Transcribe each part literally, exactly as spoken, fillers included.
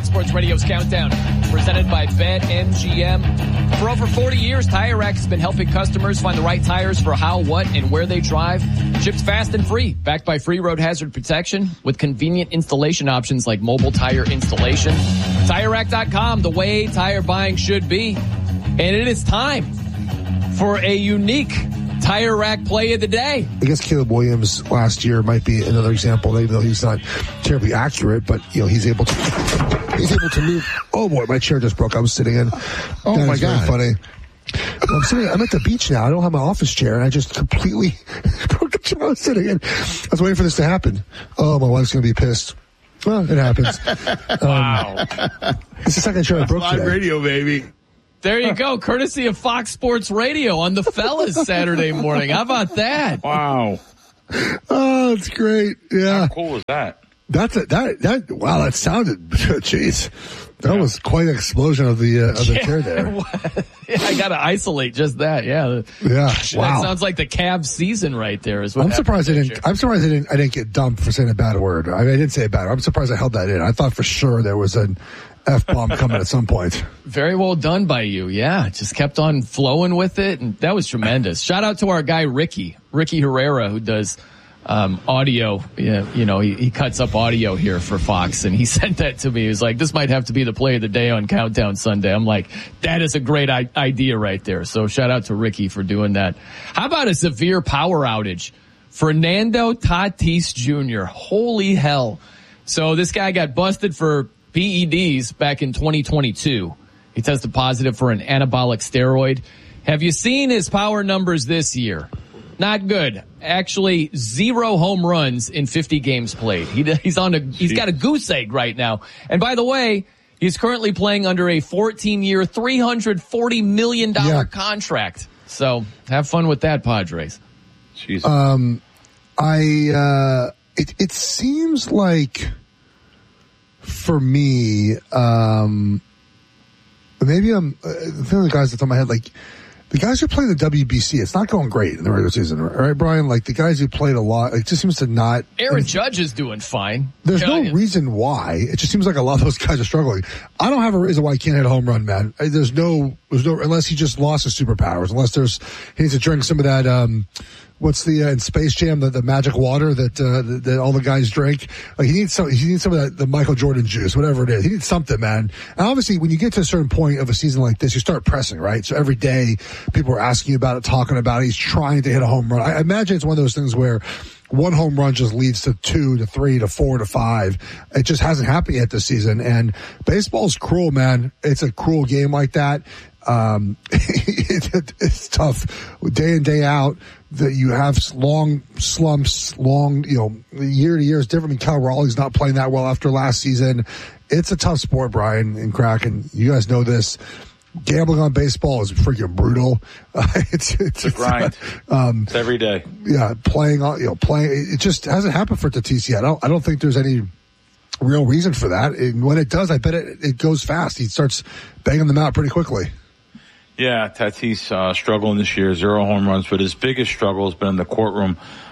Sports Radio's Countdown, presented by BetMGM. For over forty years, Tire Rack has been helping customers find the right tires for how, what, and where they drive. Shipped fast and free, backed by free road hazard protection with convenient installation options like mobile tire installation. Tire Rack dot com, the way tire buying should be. And it is time for a unique Tire Rack play of the day. I guess Caleb Williams last year might be another example, even though he's not terribly accurate, but you know, he's able to, he's able to move. Oh boy, my chair just broke. I was sitting in. Oh that my is God. very funny. Well, I'm sitting, I'm at the beach now. I don't have my office chair, and I just completely broke the chair I was sitting in. I was waiting for this to happen. Oh, my wife's going to be pissed. Well, it happens. Wow. Um, it's the second chair I broke Live today. radio, baby. There you go, courtesy of Fox Sports Radio on the Fellas Saturday morning. How about that? Wow. Oh, it's great. Yeah. How cool is that? That's a, that, that, wow, that sounded, jeez. That yeah. was quite an explosion of the, uh, of the yeah, chair there. Yeah, I gotta isolate just that, yeah. Yeah, wow. That sounds like the Cavs season right there is what I'm surprised I didn't, year. I'm surprised I didn't, I didn't get dumped for saying a bad word. I, mean, I didn't say a bad word. I'm surprised I held that in. I thought for sure there was an F-bomb coming at some point. Very well done by you, yeah. Just kept on flowing with it, and that was tremendous. Shout out to our guy, Ricky, Ricky Herrera, who does Um, audio, you know, you know he, he cuts up audio here for Fox, and he sent that to me. He was like, this might have to be the play of the day on Countdown Sunday. I'm like, that is a great I- idea right there. So shout out to Ricky for doing that. How about a severe power outage? Fernando Tatis Junior Holy hell. So this guy got busted for P E Ds back in twenty twenty-two. He tested positive for an anabolic steroid. Have you seen his power numbers this year? Not good. Actually, zero home runs in fifty games played. He, he's on a, he's got a goose egg right now. And by the way, he's currently playing under a fourteen-year, three hundred forty million dollars yeah. contract. So have fun with that, Padres. Jeez. Um, I, uh, it, it seems like for me, um, maybe I'm, uh, feeling the guys that on my head, like, the guys who play the W B C, it's not going great in the regular season, right, Brian? Like, the guys who played a lot, it just seems to not... Aaron Judge is doing fine. There's yeah, no reason why. It just seems like a lot of those guys are struggling. I don't have a reason why he can't hit a home run, man. There's no... There's no... Unless he just lost his superpowers. Unless there's... He needs to drink some of that... um What's the uh, in Space Jam the, the magic water that, uh, that that all the guys drink? Like he needs some he needs some of that the Michael Jordan juice, whatever it is. He needs something, man. And obviously, when you get to a certain point of a season like this, you start pressing, right? So every day, people are asking you about it, talking about it. He's trying to hit a home run. I imagine it's one of those things where one home run just leads to two, to three, to four, to five. It just hasn't happened yet this season. And baseball's cruel, man. It's a cruel game like that. Um, it, it's tough day in, day out that you have long slumps, long, you know, year to year is different. I mean, Cal Raleigh's not playing that well after last season. It's a tough sport, Brian and Crack, and you guys know this. Gambling on baseball is freaking brutal. Uh, it's, it's, it's grind. Um, it's every day. Yeah. Playing on, you know, playing, it just hasn't happened for Tatis yet. I don't, I don't think there's any real reason for that. And when it does, I bet it, it goes fast. He starts banging them out pretty quickly. Yeah, Tatis uh, struggling this year, zero home runs, but his biggest struggle has been in the courtroom.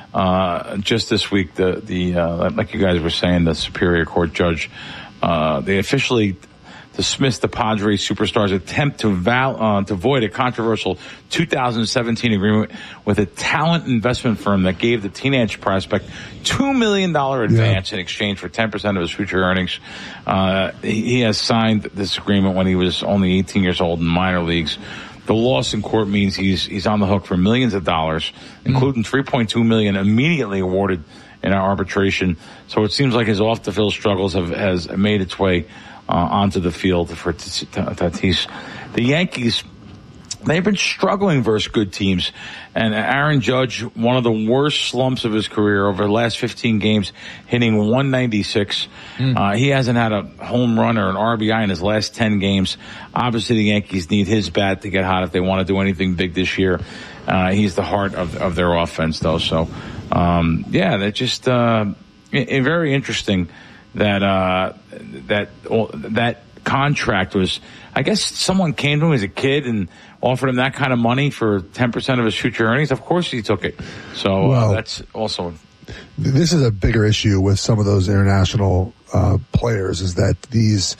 Uh, just this week, the the uh, like you guys were saying, the Superior Court judge, uh, they officially dismissed the Padres superstar's attempt to val- uh, to void a controversial two thousand seventeen agreement with a talent investment firm that gave the teenage prospect two million dollars advance yeah. in exchange for ten percent of his future earnings. Uh, he, he has signed this agreement when he was only eighteen years old in minor leagues. The loss in court means he's he's on the hook for millions of dollars, including three point two million dollars immediately awarded in our arbitration. So it seems like his off-the-field struggles have has made its way Uh, onto the field for Tatis. The Yankees, they've been struggling versus good teams. And Aaron Judge, one of the worst slumps of his career over the last fifteen games, hitting one ninety-six. Mm. Uh, he hasn't had a home run or an R B I in his last ten games. Obviously, the Yankees need his bat to get hot if they want to do anything big this year. Uh, he's the heart of, of their offense, though. So, um, yeah, they're just uh, it, it very interesting. That, uh, that, that contract was, I guess someone came to him as a kid and offered him that kind of money for ten percent of his future earnings. Of course he took it. So, well, uh, that's also. This is a bigger issue with some of those international, uh, players is that these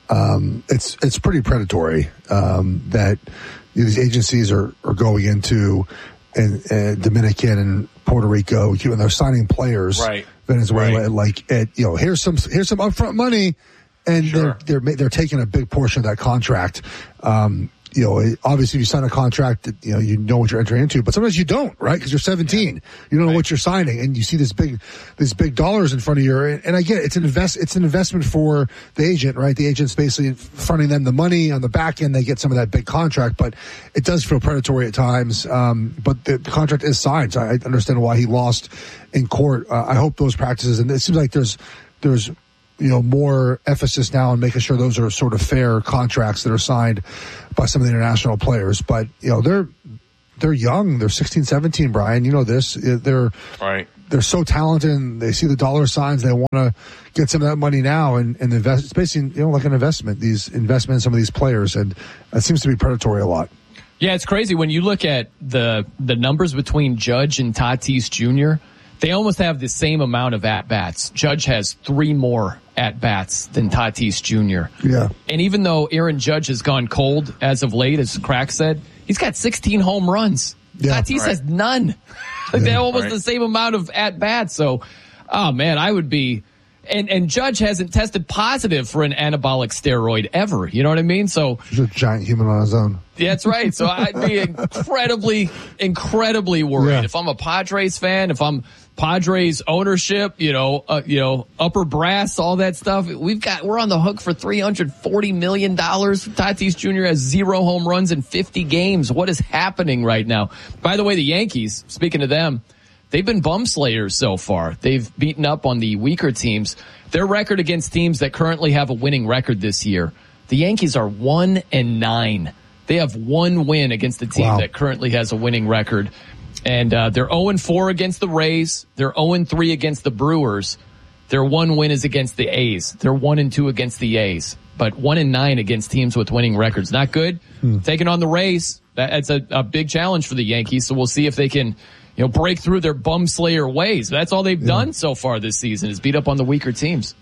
um, it's it's pretty predatory um, that these agencies are, are going into in, in Dominican and Puerto Rico, and they're signing players, right. Venezuela, right. like at, you know, here's some here's some upfront money, and sure. they're they're they're taking a big portion of that contract. Um, you know, obviously, if you sign a contract, you know, you know what you're entering into, but sometimes you don't, right? Because you're seventeen, you don't know right. what you're signing, and you see this big, these big dollars in front of you. And, and I get it, it's an invest, it's an investment for the agent, right? The agent's basically fronting them the money on the back end. They get some of that big contract, but it does feel predatory at times. Um, but the, the contract is signed, so I understand why he lost in court. Uh, I hope those practices, and it seems like there's, there's. you know, more emphasis now on making sure those are sort of fair contracts that are signed by some of the international players. But, you know, they're, they're young. They're sixteen, seventeen, Brian. You know this. They're, right. they're so talented, and they see the dollar signs. They want to get some of that money now and, and invest. It's basically, you know, like an investment, these investment in some of these players. And it seems to be predatory a lot. Yeah, it's crazy when you look at the, the numbers between Judge and Tatis Junior They almost have the same amount of at-bats. Judge has three more at-bats than Tatis Junior Yeah. And even though Aaron Judge has gone cold as of late, as Crack said, he's got sixteen home runs. Yeah. Tatis right. has none. Like, Yeah. they have almost right. the same amount of at-bats. So, oh, man, I would be... And, and Judge hasn't tested positive for an anabolic steroid ever. You know what I mean? So he's a giant human on his own. that's right. So I'd be incredibly, incredibly worried. Yeah. If I'm a Padres fan, if I'm Padres ownership, you know, uh, you know, upper brass, all that stuff. We've got, we're on the hook for three hundred forty million dollars. Tatis Junior has zero home runs in fifty games. What is happening right now? By the way, the Yankees, speaking to them, they've been bum slayers so far. They've beaten up on the weaker teams. Their record against teams that currently have a winning record this year, the Yankees are one and nine. They have one win against the team wow. that currently has a winning record. And uh, they're oh and four against the Rays. They're oh and three against the Brewers. Their one win is against the A's. They're one and two against the A's. But one and nine against teams with winning records. Not good. Hmm. Taking on the Rays, that's a, a big challenge for the Yankees. So we'll see if they can, you know, break through their bum slayer ways. That's all they've yeah. done so far this season, is beat up on the weaker teams.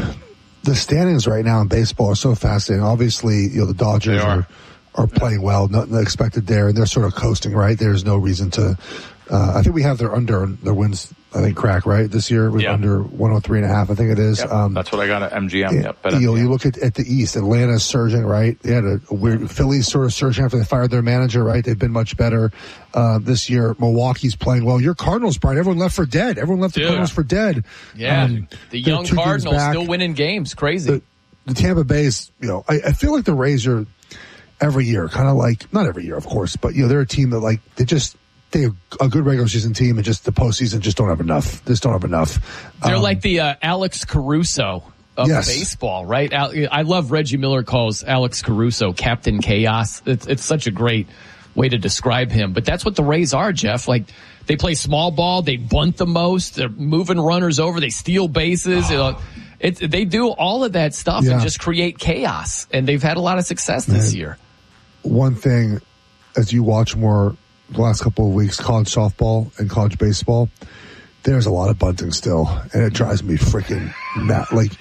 The standings right now in baseball are so fascinating. Obviously, you know, the Dodgers are. are are playing well, nothing expected there, and they're sort of coasting, right? There's no reason to, uh, I think we have their under, their wins, I think, Crack, right? This year, we're yeah. under one oh three and a half, I think it is. Yep. Um, That's what I got at M G M. Yep, you know, you look at, at the East, Atlanta's surging, right? They had a, a weird, Philly's sort of surging after they fired their manager, right? They've been much better, uh, this year. Milwaukee's playing well. Your Cardinals, Brian, everyone left for dead. Everyone left the Dude. Cardinals for dead. Yeah. Um, the young Cardinals still winning games. Crazy. The, the Tampa Bay's, you know, I, I feel like the Rays are, every year, kind of like, not every year, of course, but, you know, they're a team that, like, they just, they're a good regular season team, and just the postseason just don't have enough. Just don't have enough. They're um, like the uh, Alex Caruso of yes. baseball, right? I love Reggie Miller calls Alex Caruso Captain Chaos. It's, it's such a great way to describe him. But that's what the Rays are, Jeff. Like, they play small ball, they bunt the most, they're moving runners over, they steal bases. Oh. You know, it, they do all of that stuff yeah. and just create chaos. And they've had a lot of success this Man. year. One thing, as you watch more the last couple of weeks, college softball and college baseball, there's a lot of bunting still, and it drives me freaking mad. Like,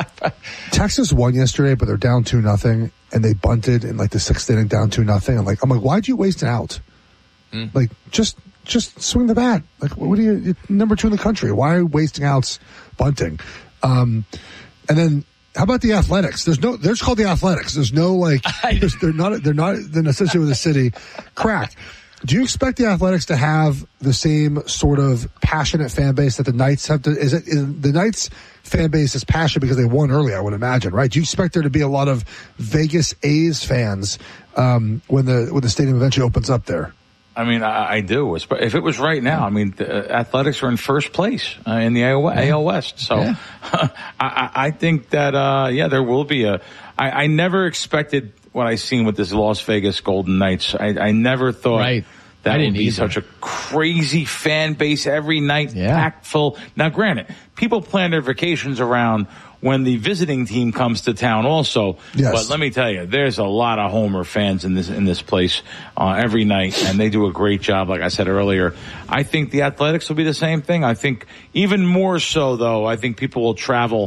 Texas won yesterday, but they're down two nothing, and they bunted in like the sixth inning, down two nothing. I'm like, I'm like, why'd you waste an out? Mm. Like, just just swing the bat. Like, what are you? You're number two in the country. Why are you wasting outs bunting? Um, and then. How about the Athletics? There's no, they're just called the Athletics. There's no, like, there's, they're not, they're not they're associated with the city. Crack. Do you expect the Athletics to have the same sort of passionate fan base that the Knights have to, is it, is the Knights fan base is passionate because they won early, I would imagine, right? Do you expect there to be a lot of Vegas A's fans, um, when the, when the stadium eventually opens up there? I mean, I, I do. If it was right now, I mean, the Athletics are in first place uh, in the A L West. So yeah. I, I think that, uh, yeah, there will be a, I, I never expected what I seen with this Las Vegas Golden Knights. I, I never thought right. that would be either. such a crazy fan base every night, yeah. packed full. Now, granted, people plan their vacations around when the visiting team comes to town also. Yes. But let me tell you, there's a lot of Homer fans in this in this place uh, every night, and they do a great job, like I said earlier. I think the Athletics will be the same thing. I think even more so, though, I think people will travel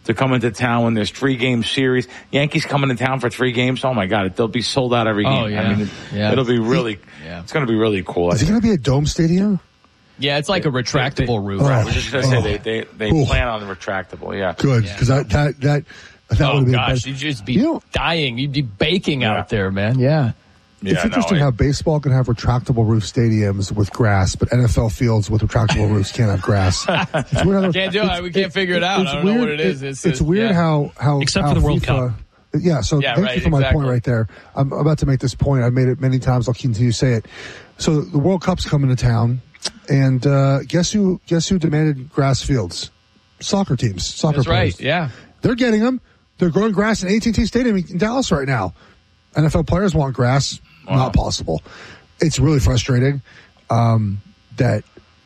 to come into town when there's three game series. Yankees coming to town for three games. Oh my God, they'll be sold out every game. Oh, yeah. I mean, it, yeah. it'll be really, yeah. It's going to be really cool. Is it going to be a dome stadium? Yeah, it's like a retractable they, they, roof. Right. Oh, I was just going to oh. say they, they, they Ooh. plan on the retractable. Yeah. Good. Because yeah. that, that, that, that oh, would have been gosh, better. you'd just be you know, dying. You'd be baking yeah. out there, man. Yeah. Yeah, it's interesting no, how baseball can have retractable roof stadiums with grass, but N F L fields with retractable roofs can't have grass. It's weird how, can't do it. We can't figure it out. It's I don't weird, know what it is. It, it's it's just, weird yeah. how, how except how for the World FIFA, Cup. Yeah, so yeah, thank right, you for my exactly. point right there. I'm about to make this point. I've made it many times. I'll continue to say it. So the World Cup's coming to town, and uh, guess who? Guess who demanded grass fields? Soccer teams. Soccer That's players. right. Yeah. They're getting them. They're growing grass in A T and T Stadium in Dallas right now. N F L players want grass. Wow. Not possible. It's really frustrating um, that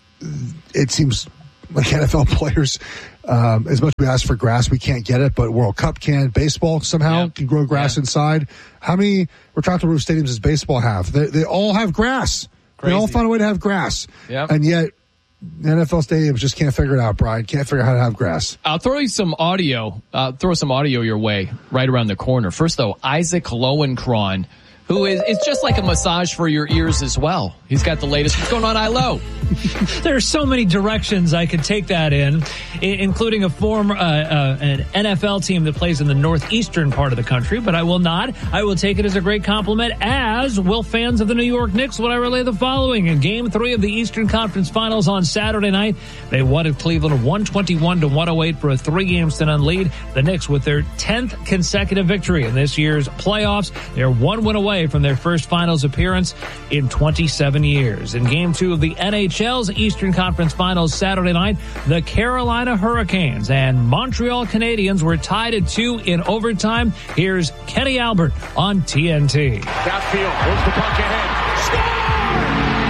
it seems like N F L players, um, as much as we ask for grass, we can't get it, but World Cup can. Baseball somehow yeah. can grow grass yeah. inside. How many retractable roof stadiums does baseball have? They, they all have grass. Crazy. They all find a way to have grass. Yep. And yet, N F L stadiums just can't figure it out, Brian. Can't figure out how to have grass. I'll throw you some audio, uh, throw some audio your way right around the corner. First, though, Isaac Lowenkron, who is, is just like a massage for your ears as well. He's got the latest. What's going on, I L O? There are so many directions I could take that in, I- including a former, uh, uh, an N F L team that plays in the northeastern part of the country, but I will not. I will take it as a great compliment, as will fans of the New York Knicks when I relay the following. In game three of the Eastern Conference Finals on Saturday night, they won at Cleveland one twenty-one to one oh eight for a three-game to none lead. The Knicks with their tenth consecutive victory in this year's playoffs. They're one win away from their first finals appearance in twenty-seven years. In game two of the N H L's Eastern Conference Finals Saturday night, the Carolina Hurricanes and Montreal Canadiens were tied at two in overtime. Here's Kenny Albert on T N T. Downfield, moves the puck ahead. Score!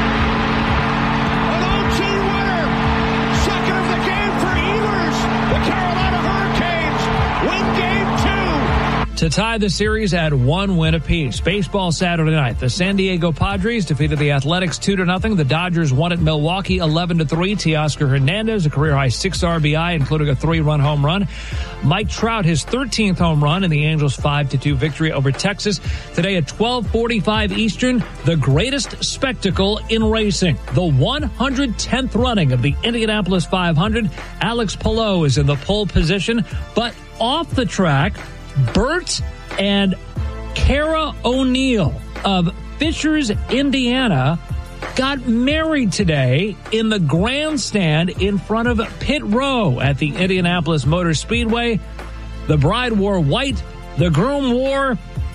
An oh two winner. Second of the game for Ehlers. The Carolina Hurricanes win game two. To tie the series at one win apiece. Baseball Saturday night. The San Diego Padres defeated the Athletics two to nothing. The Dodgers won at Milwaukee eleven to three. Teoscar Hernandez, a career high six R B I, including a three-run home run. Mike Trout, his thirteenth home run in the Angels' five to two victory over Texas. Today at twelve forty-five Eastern, the greatest spectacle in racing. The one hundred tenth running of the Indianapolis five hundred. Alex Palou is in the pole position, but off the track, Bert and Kara O'Neill of Fishers, Indiana, got married today in the grandstand in front of Pit Row at the Indianapolis Motor Speedway. The bride wore white. The groom wore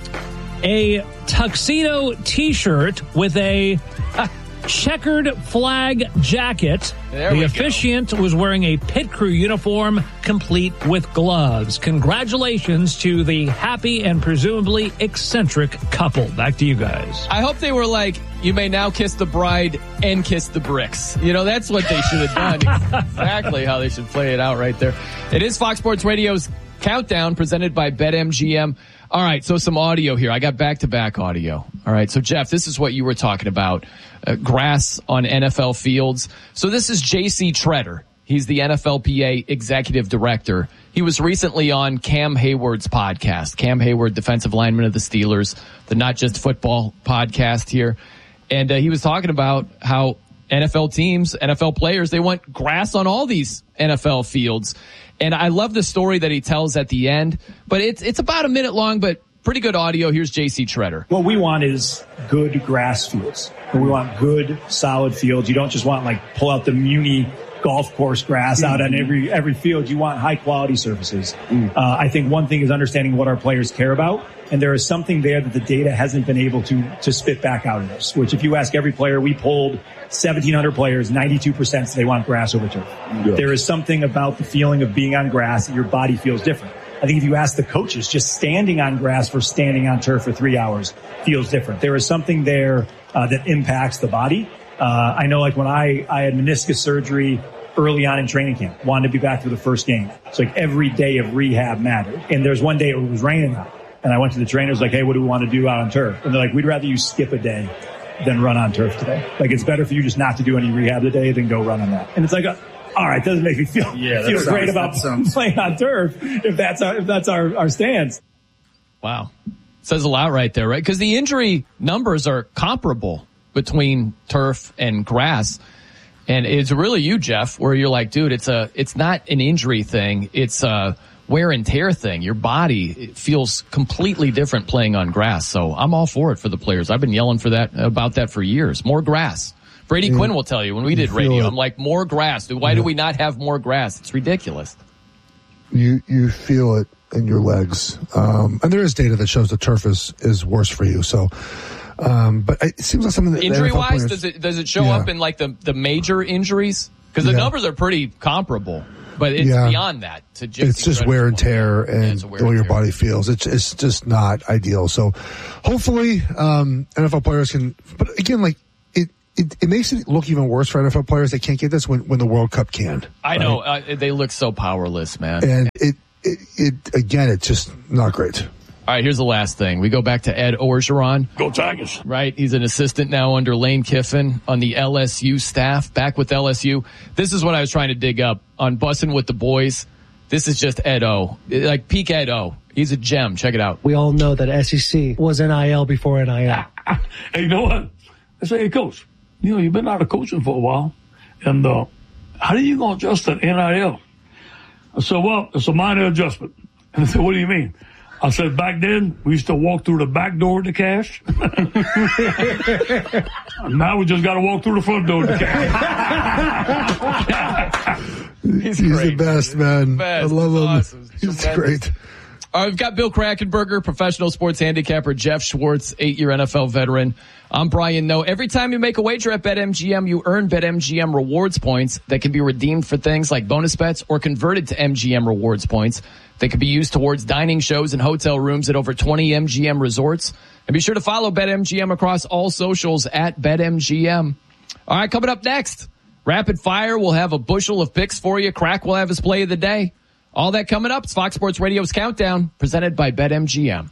a tuxedo T-shirt with a checkered flag jacket. There the we officiant go. was wearing a pit crew uniform complete with gloves. Congratulations to the happy and presumably eccentric couple. Back to you guys. I hope they were like, you may now kiss the bride and kiss the bricks. You know, that's what they should have done. Exactly how they should play it out right there. It is Fox Sports Radio's Countdown presented by BetMGM. All right, so some audio here. I got back-to-back audio. All right, so Jeff, this is what you were talking about, uh, grass on N F L fields. So this is J C Tretter. He's the N F L P A executive director. He was recently on Cam Hayward's podcast. Cam Hayward, defensive lineman of the Steelers, the Not Just Football podcast here. And uh, he was talking about how N F L teams, N F L players, they want grass on all these N F L fields. And I love the story that he tells at the end, but it's it's about a minute long, but pretty good audio. Here's J C Tretter. What we want is good grass fields. We want good, solid fields. You don't just want like pull out the Muni golf course grass out on every every field. You want high quality surfaces. Uh, I think one thing is understanding what our players care about. And there is something there that the data hasn't been able to to spit back out of us, which if you ask every player, we polled seventeen hundred players, ninety-two percent say they want grass over turf. Yeah. There is something about the feeling of being on grass that your body feels different. I think if you ask the coaches, just standing on grass for standing on turf for three hours feels different. There is something there uh, that impacts the body. Uh, I know like when I, I had meniscus surgery early on in training camp, wanted to be back for the first game. It's like every day of rehab mattered. And there's one day it was raining out. And I went to the trainers like, hey, what do we want to do out on turf? And they're like, we'd rather you skip a day than run on turf today. Like, it's better for you just not to do any rehab today than go run on that. And it's like, a, all right, doesn't make me feel, yeah, feel sounds, great about sounds... playing on turf if that's our, if that's our, our stance. Wow. Says a lot right there, right? Because the injury numbers are comparable between turf and grass. And it's really you, Jeff, where you're like, dude, it's a, it's not an injury thing. It's a wear and tear thing. Your body it feels completely different playing on grass. So I'm all for it for the players. I've been yelling for that, about that for years. More grass. Brady yeah. Quinn will tell you when we did radio, it. I'm like, more grass. Why yeah. do we not have more grass? It's ridiculous. You, you feel it in your legs. Um, and there is data that shows the turf is, is worse for you. So, um, but it seems like something that injury wise, players, does it, does it show yeah. up in like the, the major injuries? Cause the yeah. numbers are pretty comparable, but it's yeah. beyond that. To just it's just wear and tear and the way your body feels. It's, it's just not ideal. So hopefully, um, N F L players can, but again, like, it, it, it makes it look even worse for N F L players. They can't get this when, when the World Cup can. I right? know. Uh, they look so powerless, man. And it, it, it, again, it's just not great. All right, here's the last thing. We go back to Ed Orgeron. Go Tigers. Right, he's an assistant now under Lane Kiffin on the L S U staff, back with L S U. This is what I was trying to dig up on Bussin' with the Boys. This is just Ed O. Like peak Ed O. He's a gem. Check it out. We all know that S E C was N I L before N I L. Hey, you know what? I say, hey, Coach, you know, you've been out of coaching for a while, and uh, how are you going to adjust that N I L? I said, well, it's a minor adjustment. And I said, what do you mean? I said, back then, we used to walk through the back door to cash. Now we just got to walk through the front door to cash. He's, He's the best, man. Best. I love him. Awesome. He's great. All right, we've got Bill Krackomberger, professional sports handicapper, Jeff Schwartz, eight-year N F L veteran. I'm Brian Noe. Every time you make a wager at BetMGM, you earn BetMGM rewards points that can be redeemed for things like bonus bets or converted to M G M rewards points that can be used towards dining shows and hotel rooms at over twenty M G M resorts. And be sure to follow BetMGM across all socials at BetMGM. All right, coming up next, Rapid Fire will have a bushel of picks for you. Crack will have his play of the day. All that coming up. It's Fox Sports Radio's Countdown, presented by BetMGM.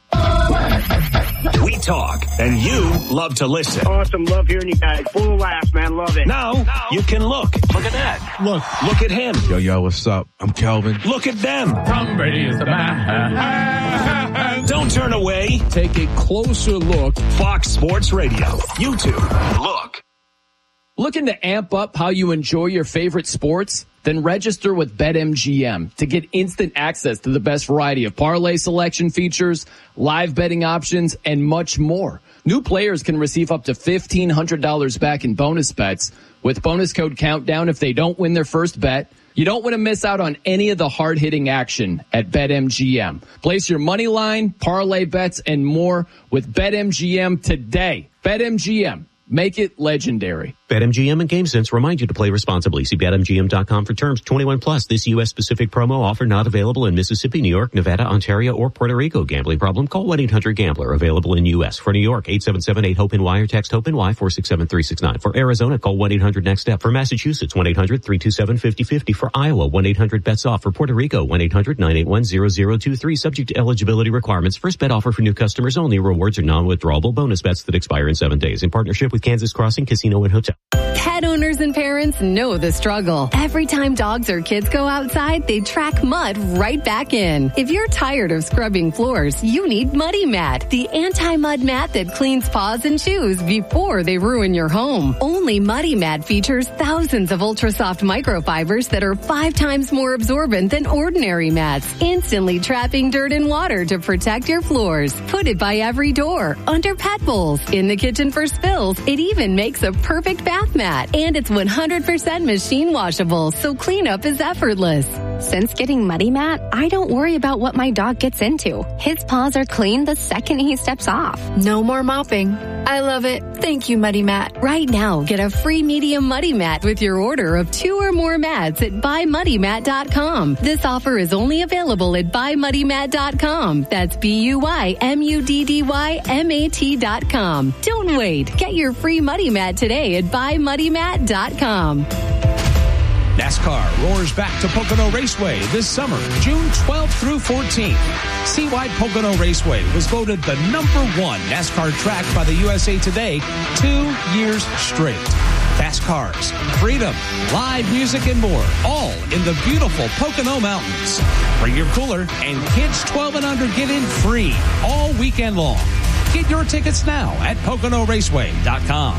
We talk, and you love to listen. Awesome. Love hearing you guys. Full of laughs, man. Love it. Now, now, you can look. Look at that. Look. Look at him. Yo, yo, what's up? I'm Kelvin. Look at them. Tom Brady is the man. Don't turn away. Take a closer look. Fox Sports Radio. YouTube. Look. Looking to amp up how you enjoy your favorite sports? Then register with BetMGM to get instant access to the best variety of parlay selection features, live betting options, and much more. New players can receive up to fifteen hundred dollars back in bonus bets with bonus code Countdown if they don't win their first bet. You don't want to miss out on any of the hard-hitting action at BetMGM. Place your money line, parlay bets, and more with BetMGM today. BetMGM. Make it legendary. BetMGM and GameSense remind you to play responsibly. See Bet M G M dot com for terms. twenty-one plus. This U S specific promo offer not available in Mississippi, New York, Nevada, Ontario, or Puerto Rico. Gambling problem? Call one eight hundred gambler. Available in U S. For New York, eight seven seven eight hope N Y or text HOPE-NY four six seven three six nine. For Arizona, call one eight hundred next step. For Massachusetts, one eight hundred three two seven five zero five zero. For Iowa, one eight hundred bets off. For Puerto Rico, one eight hundred nine eight one zero zero two three. Subject to eligibility requirements. First bet offer for new customers only. Rewards are non-withdrawable bonus bets that expire in seven days. In partnership with Kansas Crossing Casino and Hotel. Pet owners and parents know the struggle. Every time dogs or kids go outside, they track mud right back in. If you're tired of scrubbing floors, you need Muddy Mat, the anti-mud mat that cleans paws and shoes before they ruin your home. Only Muddy Mat features thousands of ultra-soft microfibers that are five times more absorbent than ordinary mats, instantly trapping dirt and water to protect your floors. Put it by every door, under pet bowls, in the kitchen for spills. It even makes a perfect bath mat. And it's one hundred percent machine washable, so cleanup is effortless. Since getting Muddy Mat, I don't worry about what my dog gets into. His paws are clean the second he steps off. No more mopping. I love it. Thank you, Muddy Mat. Right now, get a free medium Muddy Mat with your order of two or more mats at buy muddy mat dot com. This offer is only available at buy muddy mat dot com. That's B U Y M U D D Y M A T dot com. Don't wait. Get your free Muddy Mat today at buy muddy mat dot com. NASCAR roars back to Pocono Raceway this summer, June twelfth through fourteenth. Seawide Pocono Raceway was voted the number one NASCAR track by the U S A Today two years straight. Fast fast cars, freedom, live music, and more, all in the beautiful Pocono Mountains. Bring your cooler, and kids twelve and under get in free all weekend long. Get your tickets now at Pocono Raceway dot com.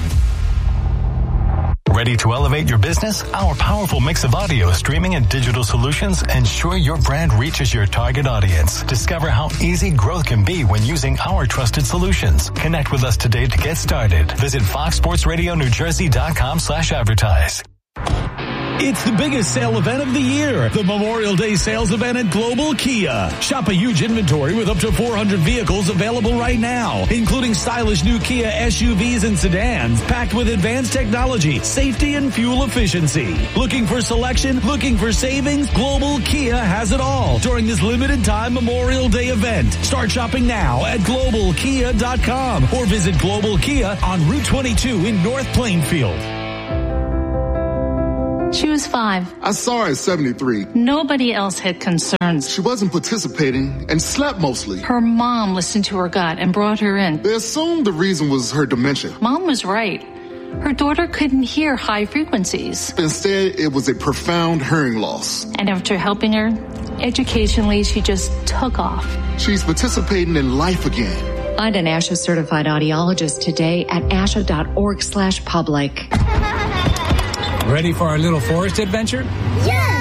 Ready to elevate your business? Our powerful mix of audio, streaming, and digital solutions ensure your brand reaches your target audience. Discover how easy growth can be when using our trusted solutions. Connect with us today to get started. Visit fox sports radio new jersey dot com slash advertise. It's the biggest sale event of the year, the Memorial Day sales event at Global Kia. Shop a huge inventory with up to four hundred vehicles available right now, including stylish new Kia S U Vs and sedans, packed with advanced technology, safety, and fuel efficiency. Looking for selection? Looking for savings? Global Kia has it all during this limited time Memorial Day event. Start shopping now at global kia dot com or visit Global Kia on Route twenty-two in North Plainfield. She was five. I saw her at seventy-three. Nobody else had concerns. She wasn't participating and slept mostly. Her mom listened to her gut and brought her in. They assumed the reason was her dementia. Mom was right. Her daughter couldn't hear high frequencies. Instead, it was a profound hearing loss. And after helping her, educationally, she just took off. She's participating in life again. Find an ASHA certified audiologist today at asha dot org slash public. Ready for our little forest adventure? Yeah!